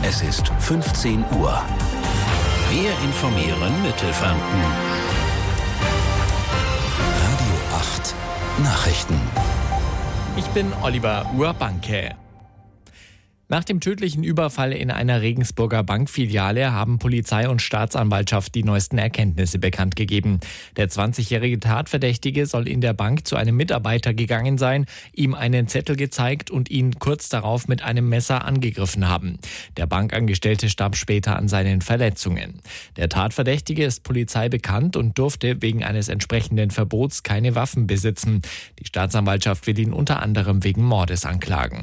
Es ist 15 Uhr. Wir informieren Mittelfranken. Radio 8 Nachrichten. Ich bin Oliver Urbanke. Nach dem tödlichen Überfall in einer Regensburger Bankfiliale haben Polizei und Staatsanwaltschaft die neuesten Erkenntnisse bekannt gegeben. Der 20-jährige Tatverdächtige soll in der Bank zu einem Mitarbeiter gegangen sein, ihm einen Zettel gezeigt und ihn kurz darauf mit einem Messer angegriffen haben. Der Bankangestellte starb später an seinen Verletzungen. Der Tatverdächtige ist Polizei bekannt und durfte wegen eines entsprechenden Verbots keine Waffen besitzen. Die Staatsanwaltschaft will ihn unter anderem wegen Mordes anklagen.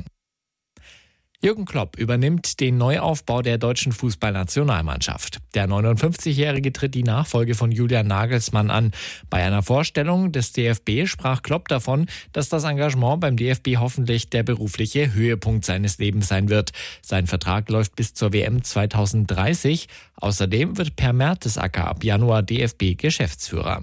Jürgen Klopp übernimmt den Neuaufbau der deutschen Fußballnationalmannschaft. Der 59-Jährige tritt die Nachfolge von Julian Nagelsmann an. Bei einer Vorstellung des DFB sprach Klopp davon, dass das Engagement beim DFB hoffentlich der berufliche Höhepunkt seines Lebens sein wird. Sein Vertrag läuft bis zur WM 2030. Außerdem wird Per Mertesacker ab Januar DFB-Geschäftsführer.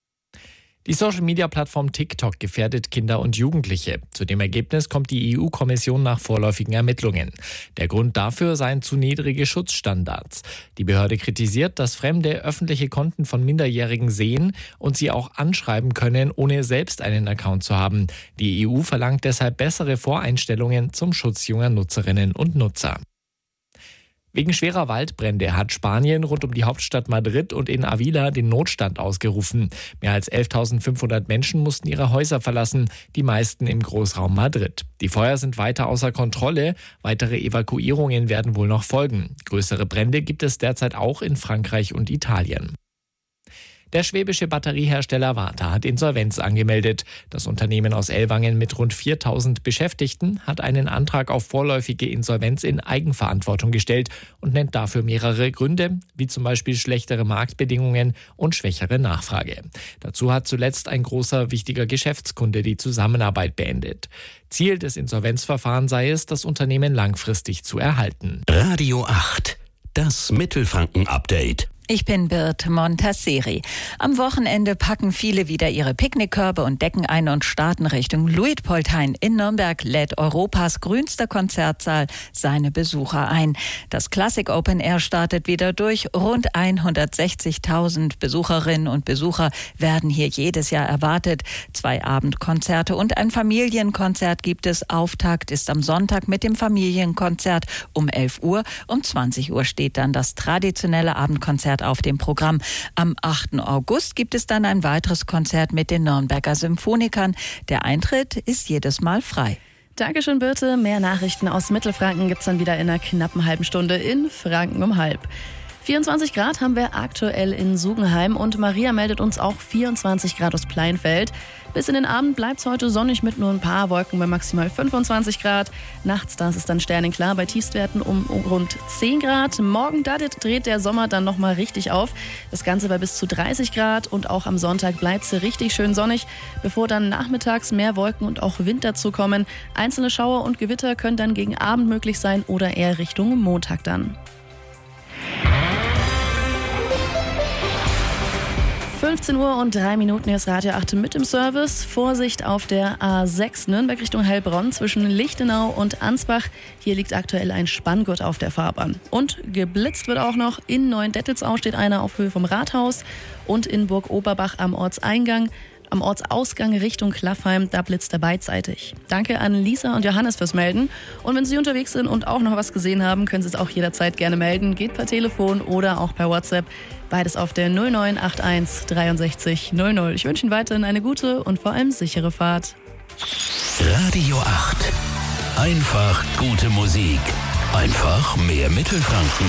Die Social-Media-Plattform TikTok gefährdet Kinder und Jugendliche. Zu dem Ergebnis kommt die EU-Kommission nach vorläufigen Ermittlungen. Der Grund dafür seien zu niedrige Schutzstandards. Die Behörde kritisiert, dass Fremde öffentliche Konten von Minderjährigen sehen und sie auch anschreiben können, ohne selbst einen Account zu haben. Die EU verlangt deshalb bessere Voreinstellungen zum Schutz junger Nutzerinnen und Nutzer. Wegen schwerer Waldbrände hat Spanien rund um die Hauptstadt Madrid und in Avila den Notstand ausgerufen. Mehr als 11.500 Menschen mussten ihre Häuser verlassen, die meisten im Großraum Madrid. Die Feuer sind weiter außer Kontrolle. Weitere Evakuierungen werden wohl noch folgen. Größere Brände gibt es derzeit auch in Frankreich und Italien. Der schwäbische Batteriehersteller Varta hat Insolvenz angemeldet. Das Unternehmen aus Ellwangen mit rund 4.000 Beschäftigten hat einen Antrag auf vorläufige Insolvenz in Eigenverantwortung gestellt und nennt dafür mehrere Gründe, wie zum Beispiel schlechtere Marktbedingungen und schwächere Nachfrage. Dazu hat zuletzt ein großer, wichtiger Geschäftskunde die Zusammenarbeit beendet. Ziel des Insolvenzverfahrens sei es, das Unternehmen langfristig zu erhalten. Radio 8, das Mittelfranken-Update. Ich bin Birte Montasseri. Am Wochenende packen viele wieder ihre Picknickkörbe und Decken ein und starten Richtung Luitpoldhain. In Nürnberg lädt Europas grünster Konzertsaal seine Besucher ein. Das Classic Open Air startet wieder durch. Rund 160.000 Besucherinnen und Besucher werden hier jedes Jahr erwartet. 2 Abendkonzerte und ein Familienkonzert gibt es. Auftakt ist am Sonntag mit dem Familienkonzert um 11 Uhr. Um 20 Uhr steht dann das traditionelle Abendkonzert auf dem Programm. Am 8. August gibt es dann ein weiteres Konzert mit den Nürnberger Symphonikern. Der Eintritt ist jedes Mal frei. Dankeschön, Birte. Mehr Nachrichten aus Mittelfranken gibt es dann wieder in einer knappen halben Stunde in Franken um halb. 24 Grad haben wir aktuell in Sugenheim und Maria meldet uns auch 24 Grad aus Pleinfeld. Bis in den Abend bleibt es heute sonnig mit nur ein paar Wolken bei maximal 25 Grad. Nachts, da ist es dann sternenklar bei Tiefstwerten um rund 10 Grad. Morgen, da dreht der Sommer dann nochmal richtig auf. Das Ganze bei bis zu 30 Grad und auch am Sonntag bleibt es richtig schön sonnig, bevor dann nachmittags mehr Wolken und auch Wind dazukommen. Einzelne Schauer und Gewitter können dann gegen Abend möglich sein oder eher Richtung Montag dann. 15 Uhr und 3 Minuten, hier ist Radio 8 mit im Service. Vorsicht auf der A6 Nürnberg Richtung Heilbronn zwischen Lichtenau und Ansbach. Hier liegt aktuell ein Spanngurt auf der Fahrbahn. Und geblitzt wird auch noch. In Neuendettelsau steht einer auf Höhe vom Rathaus und in Burg Oberbach am Ortseingang. Am Ortsausgang Richtung Klaffheim, da blitzt er beidseitig. Danke an Lisa und Johannes fürs Melden. Und wenn Sie unterwegs sind und auch noch was gesehen haben, können Sie es auch jederzeit gerne melden. Geht per Telefon oder auch per WhatsApp. Beides auf der 0981 63 00. Ich wünsche Ihnen weiterhin eine gute und vor allem sichere Fahrt. Radio 8. Einfach gute Musik. Einfach mehr Mittelfranken.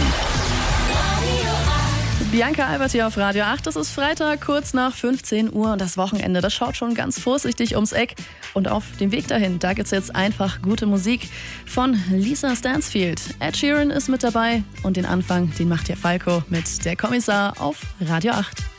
Bianca Albert hier auf Radio 8. Es ist Freitag, kurz nach 15 Uhr und das Wochenende, das schaut schon ganz vorsichtig ums Eck. Und auf dem Weg dahin, da gibt's jetzt einfach gute Musik von Lisa Stansfield. Ed Sheeran ist mit dabei und den Anfang, den macht hier Falco mit Der Kommissar auf Radio 8.